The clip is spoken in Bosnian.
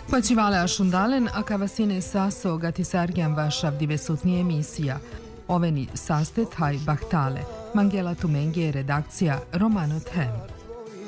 Почивали Ашундален, а кавасине сасо гатисаргян вашав дивесутни емисија. Овени састет хај бахтале. Мангела Туменги е редакција, Романо Тем.